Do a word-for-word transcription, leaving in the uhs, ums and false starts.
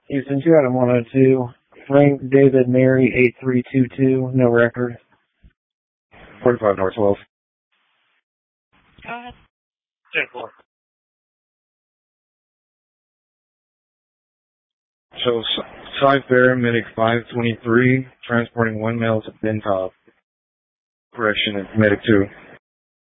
Houston two, Adam one oh two. Frank David Mary eight three two two, no record. forty-five North twelve. Go ahead. ten four. So, Cy Fair, medic five twenty-three, transporting one male to Bentop. Correction, medic two.